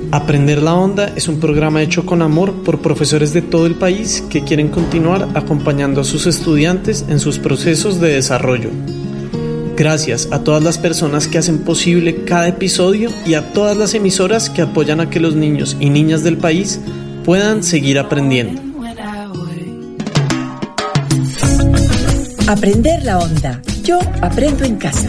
Aprender la Onda es un programa hecho con amor por profesores de todo el país que quieren continuar acompañando a sus estudiantes en sus procesos de desarrollo. Gracias a todas las personas que hacen posible cada episodio y a todas las emisoras que apoyan a que los niños y niñas del país puedan seguir aprendiendo. Aprender la Onda. Yo aprendo en casa.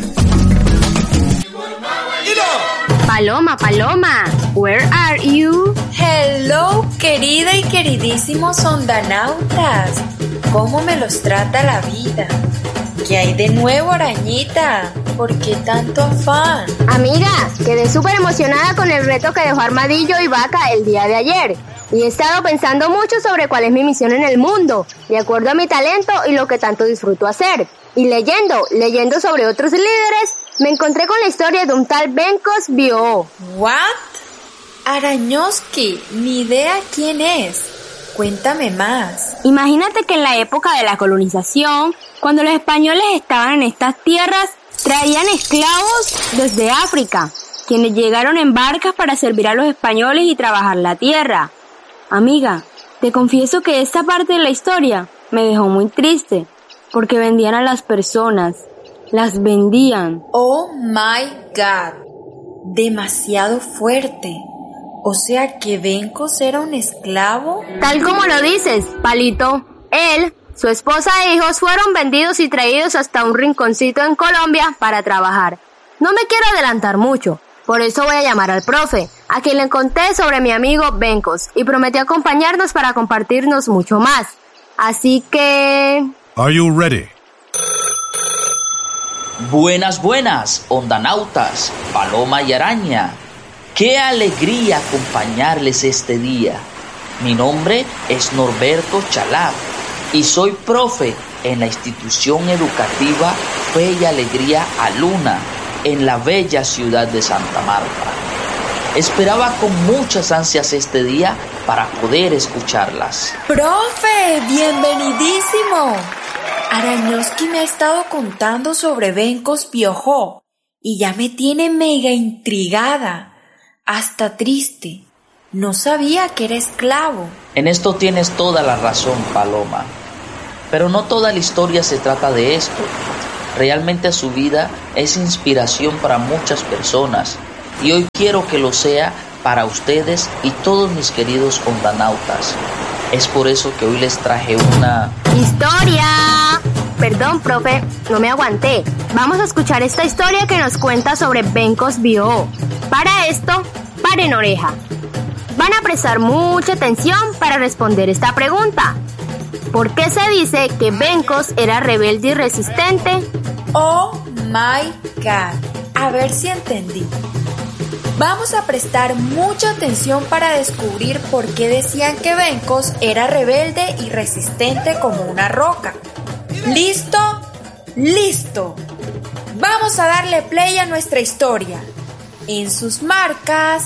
Paloma, Paloma, where are you? Hello, querida y queridísimos ondanautas. ¿Cómo me los trata la vida? ¿Qué hay de nuevo, arañita? ¿Por qué tanto afán? Amiga, quedé súper emocionada con el reto que dejó Armadillo y Vaca el día de ayer. Y he estado pensando mucho sobre cuál es mi misión en el mundo, de acuerdo a mi talento y lo que tanto disfruto hacer. Y leyendo sobre otros líderes, me encontré con la historia de un tal Benkos Bio. ¿What? Arañoski, ni idea quién es. Cuéntame más. Imagínate que en la época de la colonización, cuando los españoles estaban en estas tierras, traían esclavos desde África, quienes llegaron en barcas para servir a los españoles y trabajar la tierra. Amiga, te confieso que esta parte de la historia me dejó muy triste, porque vendían a las personas, las vendían. Oh my God, demasiado fuerte. O sea que Benkos era un esclavo. Tal como lo dices, Palito. Él, su esposa e hijos fueron vendidos y traídos hasta un rinconcito en Colombia para trabajar. No me quiero adelantar mucho, por eso voy a llamar al profe, a quien le conté sobre mi amigo Benkos, y prometió acompañarnos para compartirnos mucho más. Así que... Are you ready? Buenas, ondanautas, Paloma y Araña. ¡Qué alegría acompañarles este día! Mi nombre es Norberto Chalab y soy profe en la institución educativa Fe y Alegría Aluna, en la bella ciudad de Santa Marta. Esperaba con muchas ansias este día para poder escucharlas. ¡Profe! ¡Bienvenidísimo! Arañoski me ha estado contando sobre Benkos Bio y ya me tiene mega intrigada. Hasta triste. No sabía que era esclavo. En esto tienes toda la razón, Paloma. Pero no toda la historia se trata de esto. Realmente su vida es inspiración para muchas personas. Y hoy quiero que lo sea para ustedes y todos mis queridos ondanautas. Es por eso que hoy les traje una... ¡Historia! Perdón, profe, no me aguanté. Vamos a escuchar esta historia que nos cuenta sobre Benkos Bio. Para esto, paren oreja. Van a prestar mucha atención para responder esta pregunta. ¿Por qué se dice que Benkos era rebelde y resistente? Oh my God. A ver si entendí. Vamos a prestar mucha atención para descubrir por qué decían que Benkos era rebelde y resistente como una roca. ¿Listo? ¡Listo! Vamos a darle play a nuestra historia. En sus marcas,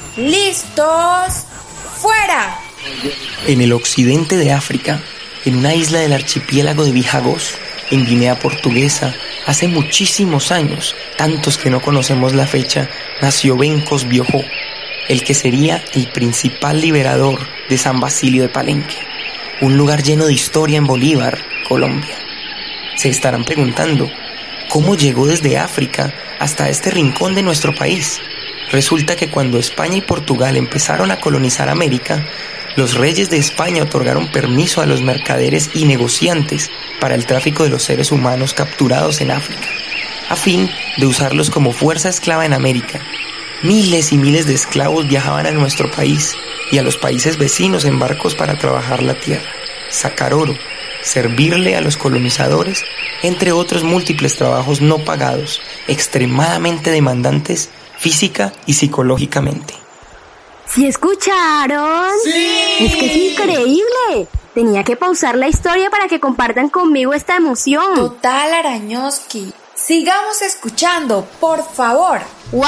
¡listos! ¡Fuera! En el occidente de África, en una isla del archipiélago de Bijagos, en Guinea Portuguesa, hace muchísimos años, tantos que no conocemos la fecha, nació Benkos Bio, el que sería el principal liberador de San Basilio de Palenque, un lugar lleno de historia en Bolívar, Colombia. Se estarán preguntando, ¿cómo llegó desde África hasta este rincón de nuestro país? Resulta que cuando España y Portugal empezaron a colonizar América, los reyes de España otorgaron permiso a los mercaderes y negociantes para el tráfico de los seres humanos capturados en África, a fin de usarlos como fuerza esclava en América. Miles y miles de esclavos viajaban a nuestro país y a los países vecinos en barcos para trabajar la tierra, sacar oro, servirle a los colonizadores, entre otros múltiples trabajos no pagados, extremadamente demandantes física y psicológicamente. ¿Sí escucharon? ¡Sí! Es que es increíble. Tenía que pausar la historia para que compartan conmigo esta emoción. Total, Arañoski. Sigamos escuchando, por favor. 1,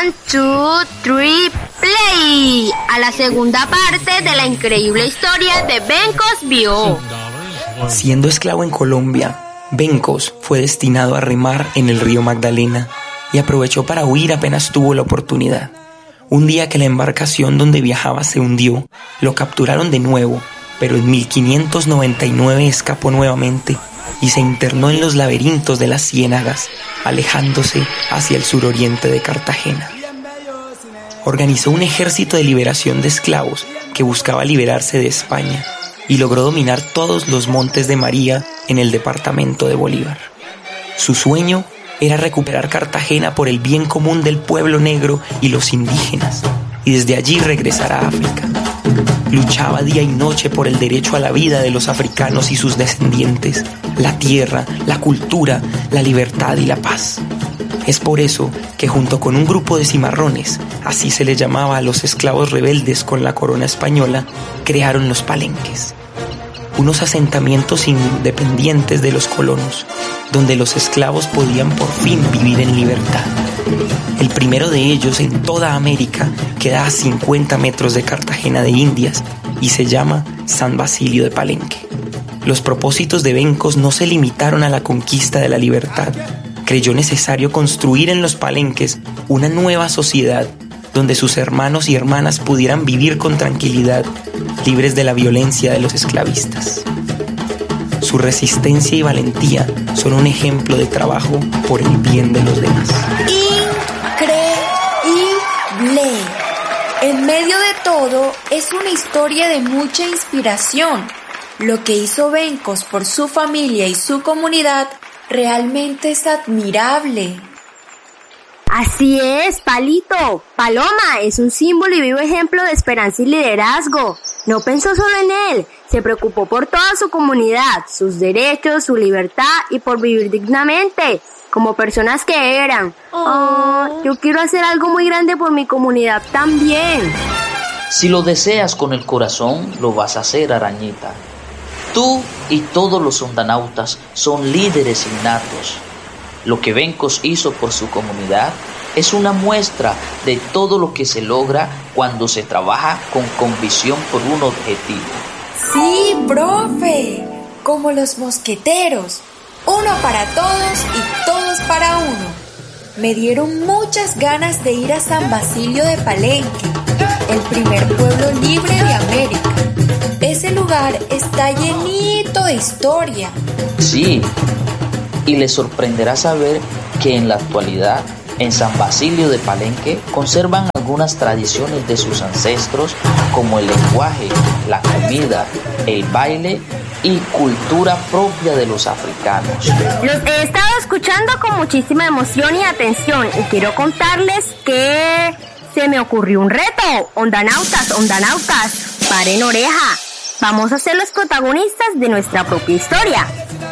2, 3, play. A la segunda parte de la increíble historia de Benkos Bio. Siendo esclavo en Colombia, Benkos fue destinado a remar en el río Magdalena y aprovechó para huir apenas tuvo la oportunidad. Un día que la embarcación donde viajaba se hundió, lo capturaron de nuevo, pero en 1599 escapó nuevamente y se internó en los laberintos de las ciénagas, alejándose hacia el suroriente de Cartagena. Organizó un ejército de liberación de esclavos que buscaba liberarse de España y logró dominar todos los montes de María en el departamento de Bolívar. Su sueño era recuperar Cartagena por el bien común del pueblo negro y los indígenas, y desde allí regresar a África. Luchaba día y noche por el derecho a la vida de los africanos y sus descendientes, la tierra, la cultura, la libertad y la paz. Es por eso que junto con un grupo de cimarrones, así se les llamaba a los esclavos rebeldes con la corona española, crearon los palenques, unos asentamientos independientes de los colonos, donde los esclavos podían por fin vivir en libertad. El primero de ellos en toda América queda a 50 metros de Cartagena de Indias y se llama San Basilio de Palenque. Los propósitos de Bencos no se limitaron a la conquista de la libertad. Creyó necesario construir en los palenques una nueva sociedad donde sus hermanos y hermanas pudieran vivir con tranquilidad, libres de la violencia de los esclavistas. Su resistencia y valentía son un ejemplo de trabajo por el bien de los demás. Increíble. En medio de todo, es una historia de mucha inspiración. Lo que hizo Bencos por su familia y su comunidad realmente es admirable. Así es, Palito. Paloma es un símbolo y vivo ejemplo de esperanza y liderazgo. No pensó solo en él, se preocupó por toda su comunidad, sus derechos, su libertad y por vivir dignamente, como personas que eran. Yo quiero hacer algo muy grande por mi comunidad también. Si lo deseas con el corazón, lo vas a hacer, Arañita. Tú y todos los ondanautas son líderes innatos. Lo que Bencos hizo por su comunidad es una muestra de todo lo que se logra cuando se trabaja con convicción por un objetivo. Sí, profe, como los mosqueteros, uno para todos y todos para uno. Me dieron muchas ganas de ir a San Basilio de Palenque, el primer pueblo libre de América. Ese lugar está llenito de historia. Sí, y les sorprenderá saber que en la actualidad en San Basilio de Palenque conservan algunas tradiciones de sus ancestros como el lenguaje, la comida, el baile y cultura propia de los africanos. Los he estado escuchando con muchísima emoción y atención y quiero contarles que se me ocurrió un reto. Ondanautas, paren oreja. Vamos a ser los protagonistas de nuestra propia historia.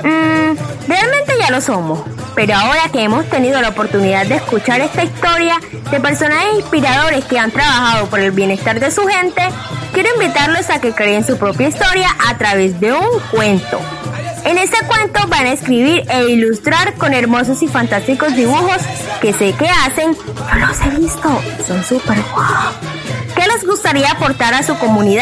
Realmente ya lo somos, pero ahora que hemos tenido la oportunidad de escuchar esta historia de personajes inspiradores que han trabajado por el bienestar de su gente, quiero invitarlos a que creen su propia historia a través de un cuento. En este cuento van a escribir e ilustrar con hermosos y fantásticos dibujos que sé que hacen, yo los he visto, son súper guau. ¿Qué les gustaría aportar a su comunidad?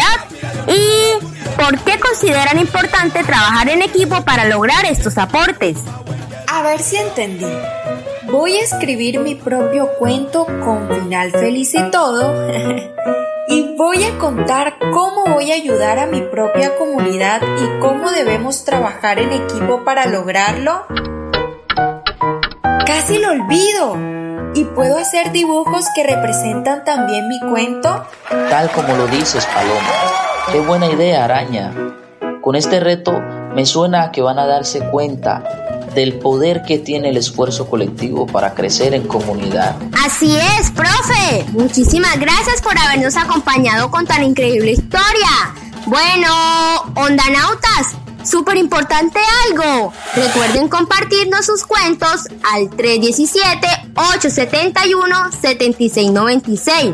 ¿Y por qué consideran importante trabajar en equipo para lograr estos aportes? A ver si entendí. Voy a escribir mi propio cuento con final feliz y todo. Y voy a contar cómo voy a ayudar a mi propia comunidad y cómo debemos trabajar en equipo para lograrlo. Casi lo olvido. ¿Y puedo hacer dibujos que representan también mi cuento? Tal como lo dices, Paloma. Qué buena idea, Araña. Con este reto me suena a que van a darse cuenta del poder que tiene el esfuerzo colectivo para crecer en comunidad. Así es, profe. Muchísimas gracias por habernos acompañado con tan increíble historia. Bueno, ondanautas, súper importante algo. Recuerden compartirnos sus cuentos al 317-871-7696.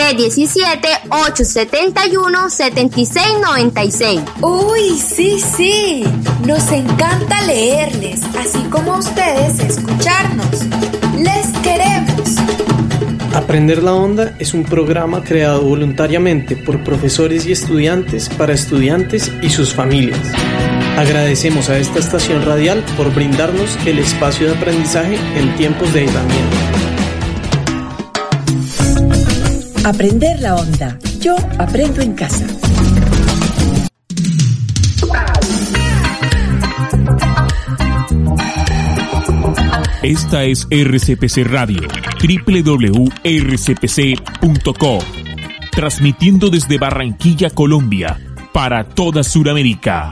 317-871-7696. Uy, sí, nos encanta leerles, así como a ustedes escucharnos. ¡Les queremos! Aprender la Onda es un programa creado voluntariamente por profesores y estudiantes para estudiantes y sus familias. Agradecemos a esta estación radial por brindarnos el espacio de aprendizaje en tiempos de aislamiento. Aprender la onda. Yo aprendo en casa. Esta es RCPC Radio, www.rcpc.co, transmitiendo desde Barranquilla, Colombia, para toda Sudamérica.